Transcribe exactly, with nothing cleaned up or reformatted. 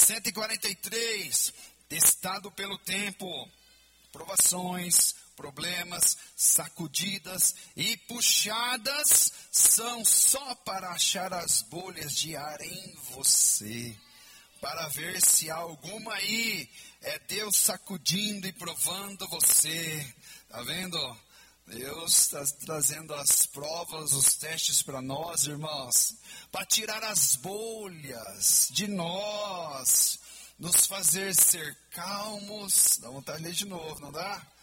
cento e quarenta e três, testado pelo tempo, provações, problemas, sacudidas e puxadas são só para achar as bolhas de ar em você, para ver se há alguma aí. É Deus sacudindo e provando você. Tá vendo? Deus está trazendo as provas, os testes para nós, irmãos, para tirar as bolhas de nós, nos fazer ser calmos. Dá vontade de ler de novo, não dá?